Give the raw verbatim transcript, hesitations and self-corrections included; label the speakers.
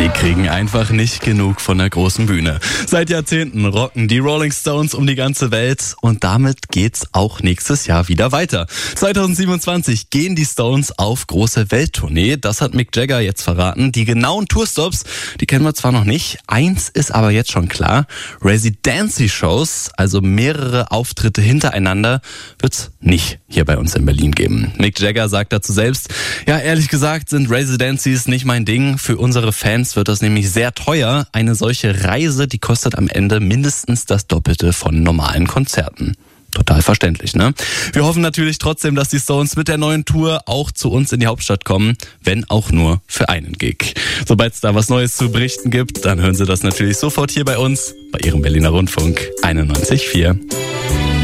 Speaker 1: Die kriegen einfach nicht genug von der großen Bühne. Seit Jahrzehnten rocken die Rolling Stones um die ganze Welt und damit geht's auch nächstes Jahr wieder weiter. zwanzig siebenundzwanzig gehen die Stones auf große Welttournee. Das hat Mick Jagger jetzt verraten. Die genauen Tourstops, die kennen wir zwar noch nicht. Eins ist aber jetzt schon klar. Residency-Shows, also mehrere Auftritte hintereinander, wird's nicht hier bei uns in Berlin geben. Mick Jagger sagt dazu selbst, ja, ehrlich gesagt sind Residencies nicht mein Ding. Für unsere Fans wird das nämlich sehr teuer. Eine solche Reise, die kostet am Ende mindestens das Doppelte von normalen Konzerten. Total verständlich, ne? Wir hoffen natürlich trotzdem, dass die Stones mit der neuen Tour auch zu uns in die Hauptstadt kommen, wenn auch nur für einen Gig. Sobald es da was Neues zu berichten gibt, dann hören Sie das natürlich sofort hier bei uns, bei Ihrem Berliner Rundfunk einundneunzig Komma vier.